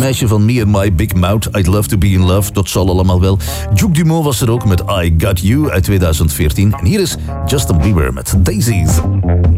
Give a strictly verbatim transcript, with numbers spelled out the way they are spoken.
meisje van Me and My Big Mouth, I'd Love to Be in Love, dat zal allemaal wel. Duke Dumont was er ook met I Got You uit tweeduizend veertien. En hier is Justin Bieber met Daisies.